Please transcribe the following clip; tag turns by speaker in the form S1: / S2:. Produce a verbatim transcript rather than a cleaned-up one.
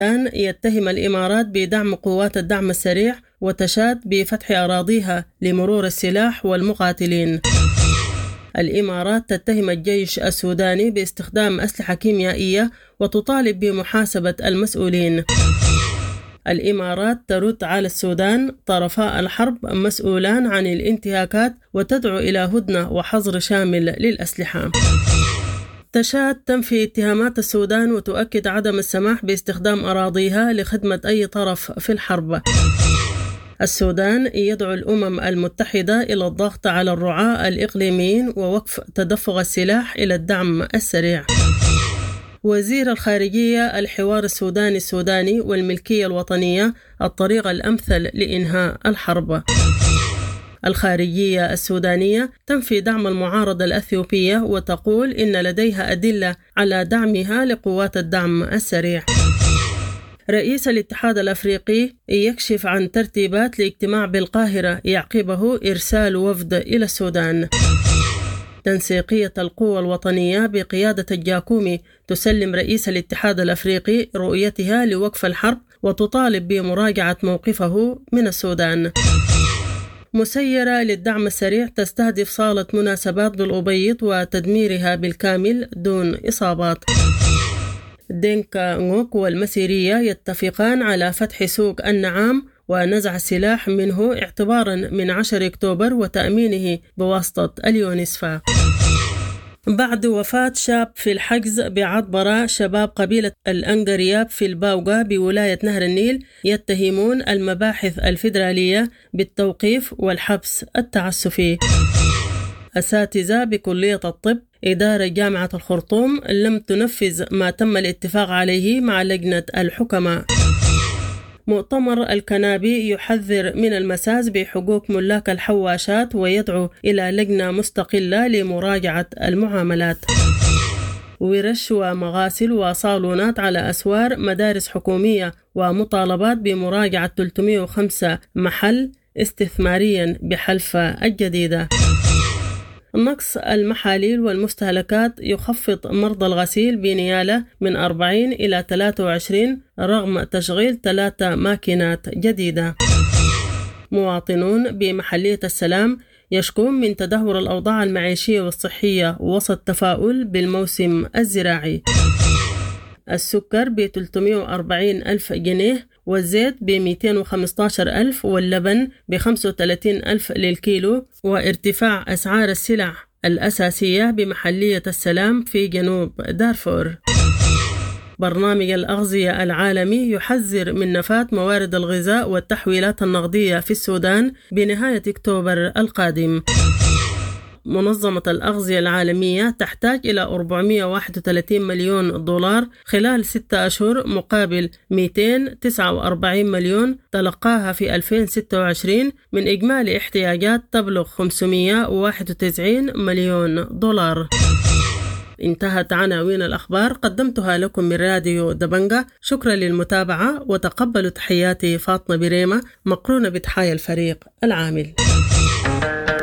S1: السودان يتهم الإمارات بدعم قوات الدعم السريع وتشاد بفتح أراضيها لمرور السلاح والمقاتلين. الإمارات تتهم الجيش السوداني باستخدام أسلحة كيميائية وتطالب بمحاسبة المسؤولين. الإمارات ترد على السودان طرفاء الحرب مسؤولان عن الانتهاكات وتدعو إلى هدنة وحظر شامل للأسلحة. تشاد تنفي اتهامات السودان وتؤكد عدم السماح باستخدام أراضيها لخدمة أي طرف في الحرب. السودان يدعو الأمم المتحدة إلى الضغط على الرعاة الإقليميين ووقف تدفق السلاح إلى الدعم السريع. وزير الخارجية: الحوار السوداني السوداني والملكية الوطنية الطريقة الأمثل لإنهاء الحرب. الخارجية السودانية تنفي دعم المعارضة الأثيوبية وتقول إن لديها أدلة على دعمها لقوات الدعم السريع. رئيس الاتحاد الأفريقي يكشف عن ترتيبات لاجتماع بالقاهرة يعقبه إرسال وفد إلى السودان. تنسيقية القوى الوطنية بقيادة الجاكومي تسلم رئيس الاتحاد الأفريقي رؤيتها لوقف الحرب وتطالب بمراجعة موقفه من السودان. مسيرة للدعم السريع تستهدف صالة مناسبات بالأبيض وتدميرها بالكامل دون إصابات. دينكا نوك والمسيرية يتفقان على فتح سوق النعام ونزع السلاح منه اعتبارا من عشرة أكتوبر وتأمينه بواسطة اليونسفا. بعد وفاة شاب في الحجز بعطبرة، شباب قبيلة الأنقرياب في الباوغا بولاية نهر النيل يتهمون المباحث الفيدرالية بالتوقيف والحبس التعسفي. أساتذة بكلية الطب إدارة جامعة الخرطوم لم تنفذ ما تم الاتفاق عليه مع لجنة الحكماء. مؤتمر الكنابي يحذر من المساس بحقوق ملاك الحواشات ويدعو إلى لجنة مستقلة لمراجعة المعاملات. ورش ومغاسل وصالونات على أسوار مدارس حكومية ومطالبات بمراجعة ثلاثمئة وخمسة محل استثماريا بحلفة الجديدة. نقص المحاليل والمستهلكات يخفض مرضى الغسيل بنيالة من أربعين إلى ثلاثة وعشرين رغم تشغيل ثلاثة ماكينات جديدة. مواطنون بمحلية السلام يشكون من تدهور الأوضاع المعيشية والصحية وسط تفاؤل بالموسم الزراعي. السكر ب ثلاثمئة وأربعين ألف جنيه والزيت ب مئتين وخمسة عشر ألف واللبن ب خمسة وثلاثين ألف للكيلو. وارتفاع أسعار السلع الأساسية بمحلية السلام في جنوب دارفور. برنامج الأغذية العالمي يحذر من نفاذ موارد الغذاء والتحويلات النقدية في السودان بنهاية أكتوبر القادم. منظمة الأغذية العالمية تحتاج إلى أربعمئة وواحد وثلاثين مليون دولار خلال ستة أشهر مقابل مئتين وتسعة وأربعين مليون تلقاها في ألفين وستة وعشرين من إجمالي احتياجات تبلغ خمسمئة وواحد وتسعين مليون دولار. انتهت عناوين الأخبار قدمتها لكم من راديو دبنجة. شكرا للمتابعة وتقبلوا تحياتي فاطمة بريمة مقرونة بتحايا الفريق العامل.